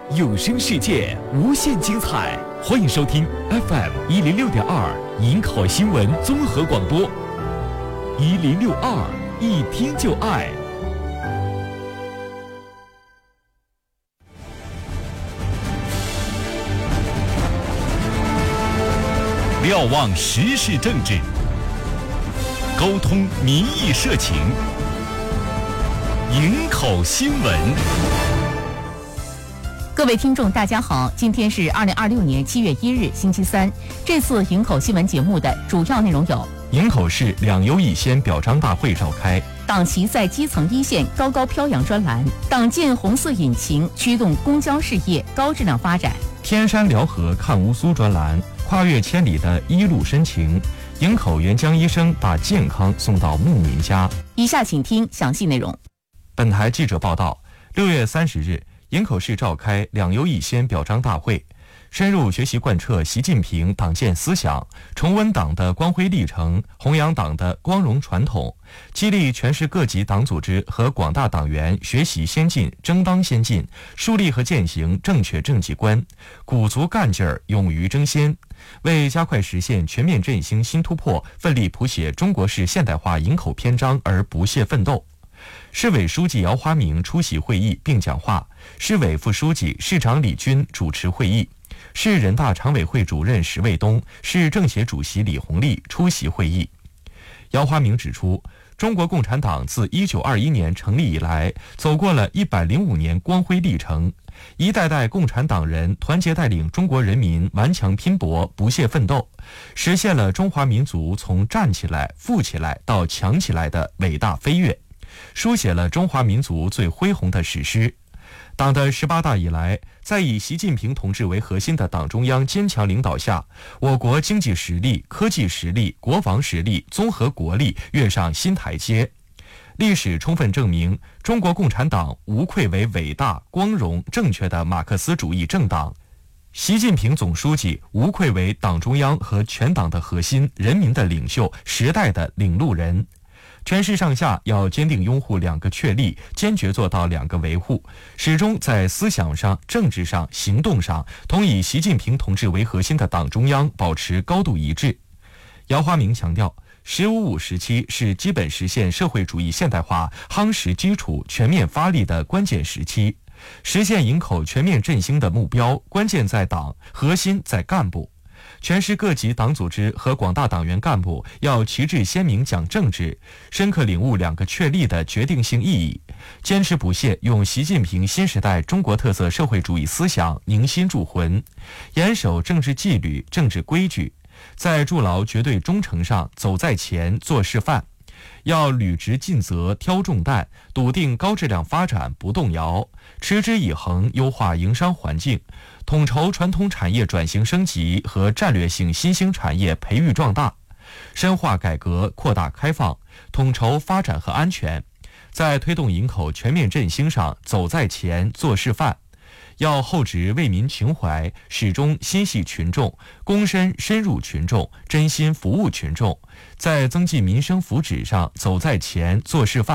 有声世界无限精彩，欢迎收听 FM106.2营口新闻综合广播，1062一听就爱。瞭望时事政治，沟通民意社情，营口新闻。 各位听众大家好，今天是2026年7月1日星期三。这次营口新闻节目的主要内容有： 营口市两优一先表彰大会召开， 党旗在基层一线高高飘扬专栏，党建红色引擎驱动公交事业高质量发展； 天山辽河看乌苏专栏，跨越千里的一路深情，营口援疆医生把健康送到牧民家。 以下请听详细内容。 本台记者报道，6月30日，营口市召开两优一先表彰大会，深入学习贯彻习近平党建思想，重温党的光辉历程，弘扬党的光荣传统，激励全市各级党组织和广大党员学习先进、争当先进，树立和践行正确政绩观，鼓足干劲儿，勇于争先，为加快实现全面振兴新突破，奋力谱写中国式现代化营口篇章而不懈奋斗。市委书记姚华明出席会议并讲话，市委副书记、市长李军主持会议，市人大常委会主任石卫东、市政协主席李红利出席会议。姚华明指出，中国共产党自1921年成立以来，走过了105年光辉历程，一代代共产党人团结带领中国人民顽强拼搏、不懈奋斗，实现了中华民族从站起来、富起来到强起来的伟大飞跃，书写了中华民族最恢宏的史诗。党的18大以来，在以习近平同志为核心的党中央坚强领导下，我国经济实力、科技实力、国防实力、综合国力跃上新台阶。历史充分证明，中国共产党无愧为伟大、光荣、正确的马克思主义政党，习近平总书记无愧为党中央和全党的核心、人民的领袖、时代的领路人。全市上下要坚定拥护两个确立，坚决做到两个维护，始终在思想上、政治上、行动上同以习近平同志为核心的党中央保持高度一致。姚华明强调，“15+5”时期是基本实现社会主义现代化夯实基础、全面发力的关键时期，实现营口全面振兴的目标，关键在党，核心在干部。全市各级党组织和广大党员干部要旗帜鲜明讲政治，深刻领悟两个确立的决定性意义，坚持不懈用习近平新时代中国特色社会主义思想凝心铸魂，严守政治纪律、政治规矩，在筑牢绝对忠诚上走在前、做示范。要履职尽责、挑重担，笃定高质量发展不动摇，持之以恒优化营商环境，统筹传统产业转型升级和战略性新兴产业培育壮大，深化改革扩大开放，统筹发展和安全，在推动营口全面振兴上走在前、做示范。要厚植为民情怀，始终心系群众，躬身深入群众，真心服务群众，在增进民生福祉上走在前、做示范。